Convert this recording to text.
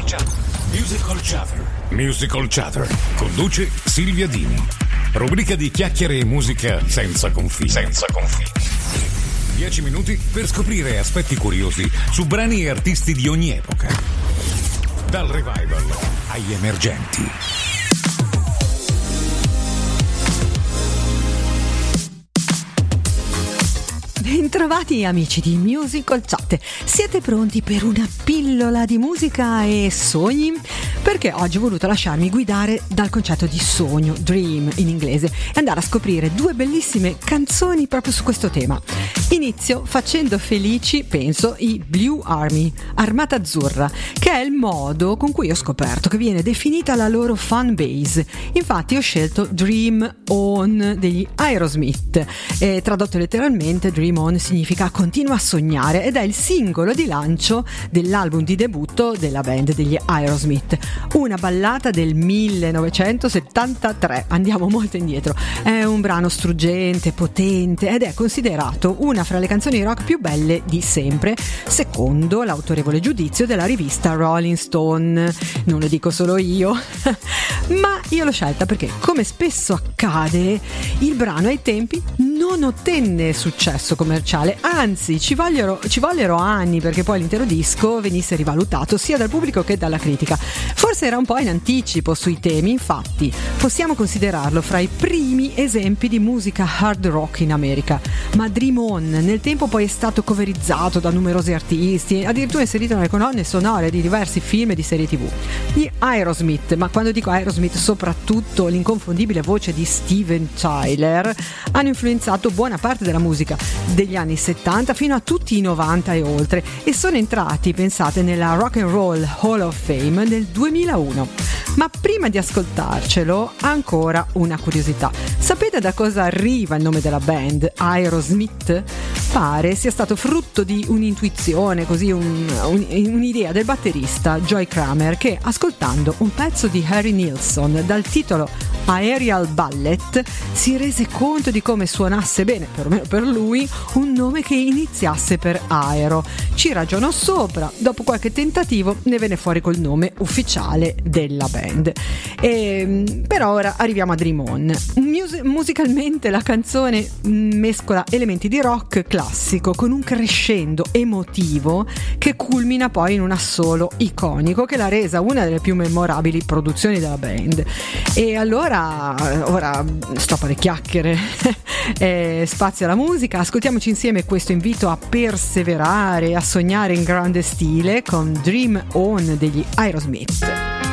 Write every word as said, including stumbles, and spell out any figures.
Musical Chatter. Musical Chatter. Conduce Silvia Dini. Rubrica di chiacchiere e musica senza confini. Senza confini. Dieci minuti per scoprire aspetti curiosi su brani e artisti di ogni epoca. Dal revival agli emergenti. Bentrovati amici di Musical Chat, siete pronti per una pillola di musica e sogni? Perché oggi ho voluto lasciarmi guidare dal concetto di sogno, dream in inglese, e andare a scoprire due bellissime canzoni proprio su questo tema. Inizio facendo felici, penso, i Blue Army, Armata Azzurra, che è il modo con cui ho scoperto che viene definita la loro fan base. Infatti ho scelto Dream On degli Aerosmith, e tradotto letteralmente Dream On significa continua a sognare, ed è il singolo di lancio dell'album di debutto della band degli Aerosmith, una ballata del millenovecentosettantatré. Andiamo molto indietro. È un brano struggente, potente, ed è considerato una fra le canzoni rock più belle di sempre, secondo l'autorevole giudizio della rivista Rolling Stone. Non lo dico solo io ma io l'ho scelta perché, come spesso accade, il brano ai tempi non ottenne successo commerciale, anzi ci vollero, ci vollero anni perché poi l'intero disco venisse rivalutato sia dal pubblico che dalla critica. Forse era un po' in anticipo sui temi, infatti possiamo considerarlo fra i primi esempi di musica hard rock in America. Ma Dream On nel tempo poi è stato coverizzato da numerosi artisti, addirittura inserito nelle colonne sonore di diversi film e di serie tv. Gli Aerosmith, ma quando dico Aerosmith soprattutto l'inconfondibile voce di Steven Tyler, hanno influenzato buona parte della musica degli anni settanta fino a tutti i novanta e oltre, e sono entrati, pensate, nella Rock and Roll Hall of Fame nel duemilauno. Ma prima di ascoltarcelo, ancora una curiosità. Sapete da cosa arriva il nome della band, Aerosmith? Pare sia stato frutto di un'intuizione, così un, un, un'idea del batterista Joy Kramer, che ascoltando un pezzo di Harry Nilsson dal titolo Aerial Ballet si rese conto di come suonasse bene, perlomeno per lui, un nome che iniziasse per aero. Ci ragionò sopra, dopo qualche tentativo ne venne fuori col nome ufficiale della band. E, però ora arriviamo a Dream On. Mus- musicalmente la canzone mescola elementi di rock classico con un crescendo emotivo che culmina poi in un assolo iconico che l'ha resa una delle più memorabili produzioni della band. E allora ora stop alle chiacchiere e spazio alla musica. Ascoltiamoci insieme questo invito a perseverare, a sognare in grande stile con Dream On degli Aerosmith.